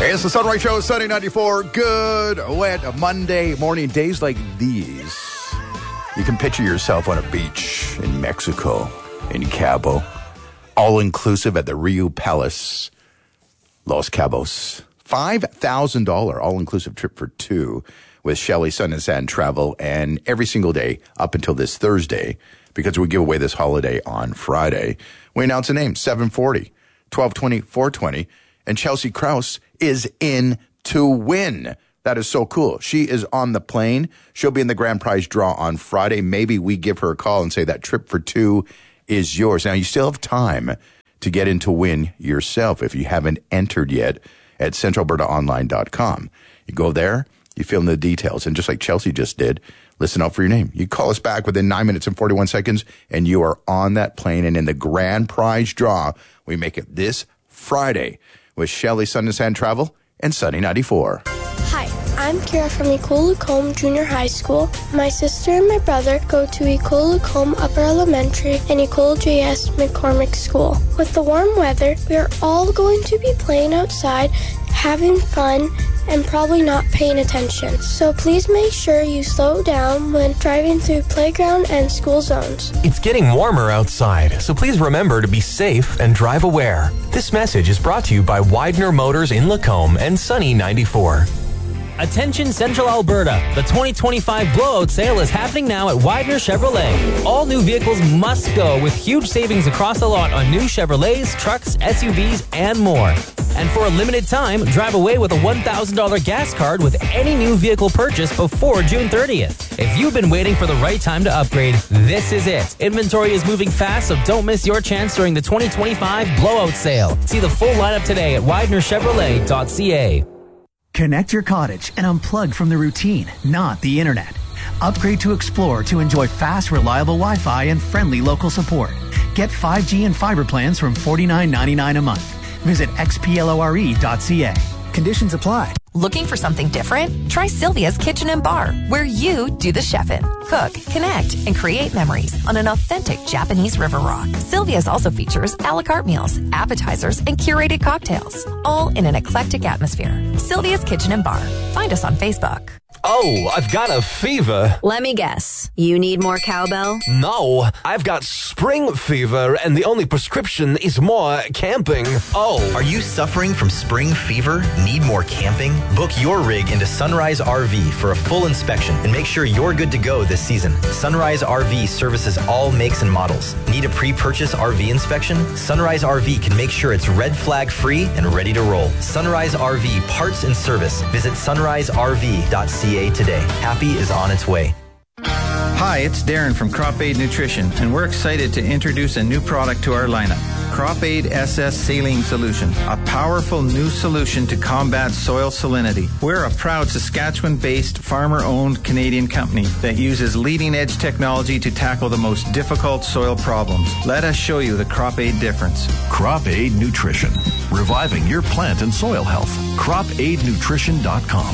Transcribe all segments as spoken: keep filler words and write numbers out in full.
Hey, it's the Sunrise Show, Sunny ninety-four. Good, wet Monday morning. Days like these, you can picture yourself on a beach in Mexico, in Cabo, all-inclusive at the Rio Palace, Los Cabos. five thousand dollars all-inclusive trip for two with Shelly Sun and Sand Travel, and every single day up until this Thursday, because we give away this holiday on Friday, we announce a name, seven forty, twelve twenty, four twenty, and Chelsea Krause is in to win. That is so cool. She is on the plane. She'll be in the grand prize draw on Friday. Maybe we give her a call and say that trip for two is yours. Now, you still have time to get in to win yourself if you haven't entered yet at central alberta online dot com. You go there, you fill in the details, and just like Chelsea just did, listen out for your name. You call us back within nine minutes and forty-one seconds, and you are on that plane. And in the grand prize draw, we make it this Friday with Shelly Sun and Sand Travel and Sunny ninety-four. Hi, I'm Kira from Ecole Lacombe Junior High School. My sister and my brother go to Ecole Lacombe Upper Elementary and Ecole J S McCormick School. With the warm weather, we are all going to be playing outside, having fun, and probably not paying attention. So please make sure you slow down when driving through playground and school zones. It's getting warmer outside, so please remember to be safe and drive aware. This message is brought to you by Widener Motors in Lacombe and Sunny ninety-four. Attention Central Alberta. The twenty twenty-five blowout sale is happening now at Widener Chevrolet. All new vehicles must go with huge savings across the lot on new Chevrolets, trucks, S U Vs, and more. And for a limited time, drive away with a one thousand dollars gas card with any new vehicle purchase before June thirtieth. If you've been waiting for the right time to upgrade, this is it. Inventory is moving fast, so don't miss your chance during the twenty twenty-five blowout sale. See the full lineup today at widener chevrolet dot c a. Connect your cottage and unplug from the routine, not the internet. Upgrade to Explore to enjoy fast, reliable Wi-Fi and friendly local support. Get five G and fiber plans from forty-nine ninety-nine a month. Visit x p lore dot c a. Conditions apply. Looking for something different? Try Sylvia's Kitchen and Bar, where you do the chefing. Cook, connect, and create memories on an authentic Japanese river rock. Sylvia's also features a la carte meals, appetizers, and curated cocktails, all in an eclectic atmosphere. Sylvia's Kitchen and Bar. Find us on Facebook. Oh, I've got a fever. Let me guess. You need more cowbell? No, I've got spring fever, and the only prescription is more camping. Oh. Are you suffering from spring fever? Need more camping? Book your rig into Sunrise R V for a full inspection and make sure you're good to go this season. Sunrise R V services all makes and models. Need a pre-purchase R V inspection? Sunrise R V can make sure it's red flag free and ready to roll. Sunrise R V parts and service. Visit sunrise r v dot c a today. Happy is on its way. Hi, it's Darren from Crop Aid Nutrition, and we're excited to introduce a new product to our lineup. Crop Aid S S Saline Solution, a powerful new solution to combat soil salinity. We're a proud Saskatchewan-based, farmer-owned Canadian company that uses leading-edge technology to tackle the most difficult soil problems. Let us show you the Crop Aid difference. Crop Aid Nutrition, reviving your plant and soil health. crop aid nutrition dot com.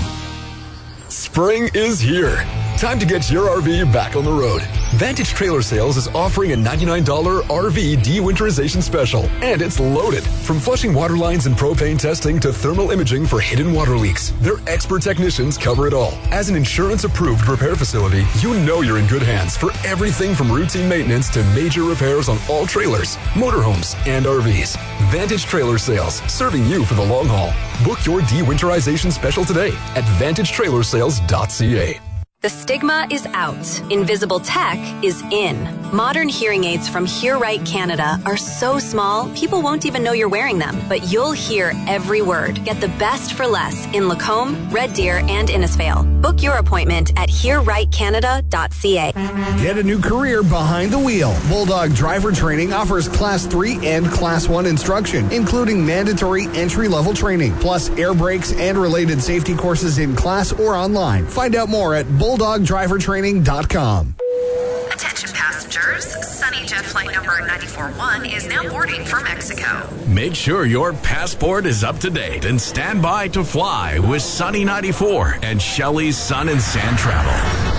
Spring is here. Time to get your R V back on the road. Vantage Trailer Sales is offering a ninety-nine dollars R V de-winterization special, and it's loaded. From flushing water lines and propane testing to thermal imaging for hidden water leaks, their expert technicians cover it all. As an insurance-approved repair facility, you know you're in good hands for everything from routine maintenance to major repairs on all trailers, motorhomes, and R Vs. Vantage Trailer Sales, serving you for the long haul. Book your de-winterization special today at vantage trailer sales dot c a. The stigma is out. Invisible tech is in. Modern hearing aids from Hear Right Canada are so small, people won't even know you're wearing them. But you'll hear every word. Get the best for less in Lacombe, Red Deer, and Innisfail. Book your appointment at hear right canada dot c a. Get a new career behind the wheel. Bulldog Driver Training offers Class three and Class one instruction, including mandatory entry-level training, plus air brakes and related safety courses in class or online. Find out more at bulldog driver training dot com. Attention passengers, SunnyJet flight number nine four one is now boarding for Mexico. Make sure your passport is up to date and stand by to fly with Sunny ninety-four and Shelly's Sun and Sand Travel. Enter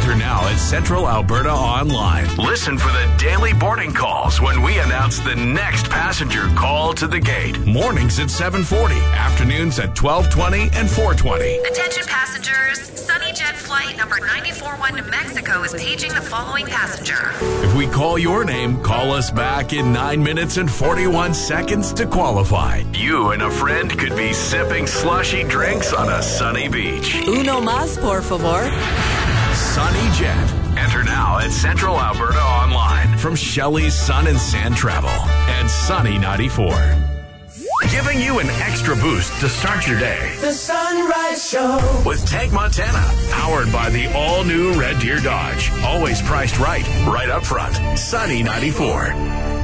Enter now at Central Alberta Online. Listen for the daily boarding calls when we announce the next passenger call to the gate. Mornings at seven forty, afternoons at twelve twenty and four twenty. Attention passengers, SunnyJet flight number nine four one to Mexico is paging the following passenger. If we call your name, call us back in nine minutes and forty-one seconds to qualify. You and a friend could be sipping slushy drinks on a sunny beach. Uno más, por favor. SunnyJet. Enter now at Central Alberta Online from Shelley's Sun and Sand Travel and Sunny ninety-four. Giving you an extra boost to start your day. The Sunrise Show with Tank Montana, powered by the all-new Red Deer Dodge. Always priced right, right up front. Sunny ninety-four.